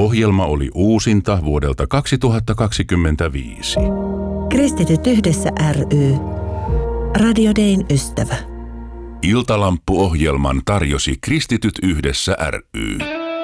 Ohjelma oli uusinta vuodelta 2025. Kristityt yhdessä ry. Radio Dayn ystävä. Iltalamppu-ohjelman tarjosi Kristityt yhdessä ry.